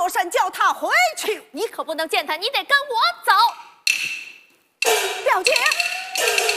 声叫他回去。 你可不能见他，你得跟我走。